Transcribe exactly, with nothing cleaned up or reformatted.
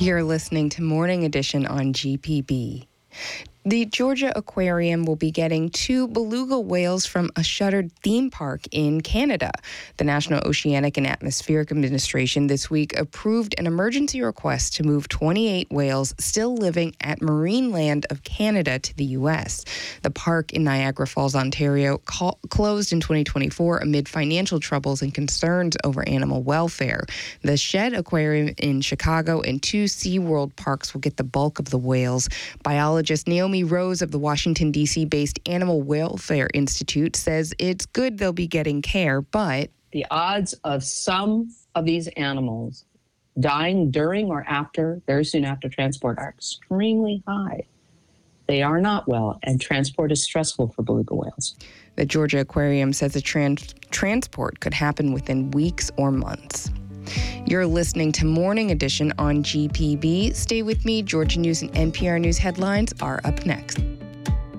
You're listening to Morning Edition on G P B. The Georgia Aquarium will be getting two beluga whales from a shuttered theme park in Canada. The National Oceanic and Atmospheric Administration this week approved an emergency request to move twenty-eight whales still living at Marineland of Canada to the U S. The park in Niagara Falls, Ontario, co- closed in twenty twenty-four amid financial troubles and concerns over animal welfare. The Shed Aquarium in Chicago and two SeaWorld parks will get the bulk of the whales. Biologist Naomi Rose of the Washington, D C-based Animal Welfare Institute says it's good they'll be getting care, but the odds of some of these animals dying during or after, very soon after transport, are extremely high. They are not well, and transport is stressful for beluga whales. The Georgia Aquarium says a trans- transport could happen within weeks or months. You're listening to Morning Edition on G P B. Stay with me. Georgia News and N P R News headlines are up next.